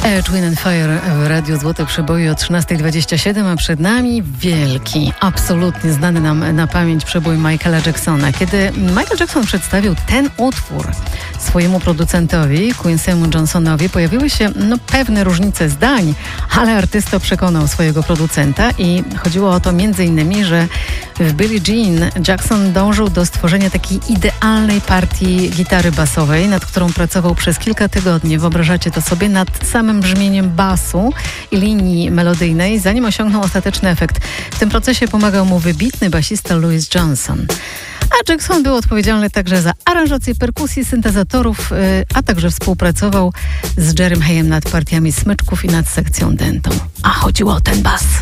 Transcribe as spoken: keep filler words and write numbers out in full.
Earth, Wind and Fire w Radiu Złote Przeboje o trzynasta dwadzieścia siedem, a przed nami wielki, absolutnie znany nam na pamięć przebój Michaela Jacksona. Kiedy Michael Jackson przedstawił ten utwór swojemu producentowi, Quincy'emu Johnsonowi, pojawiły się no, pewne różnice zdań, ale artysta przekonał swojego producenta i chodziło o to między innymi, że w Billie Jean Jackson dążył do stworzenia takiej idealnej partii gitary basowej, nad którą pracował przez kilka tygodni. Wyobrażacie to sobie? Nad samym brzmieniem basu i linii melodyjnej, zanim osiągnął ostateczny efekt. W tym procesie pomagał mu wybitny basista Louis Johnson. A Jackson był odpowiedzialny także za aranżację perkusji, syntezatorów, yy, a także współpracował z Jerrym Hayem nad partiami smyczków i nad sekcją dętą. A chodziło o ten bas.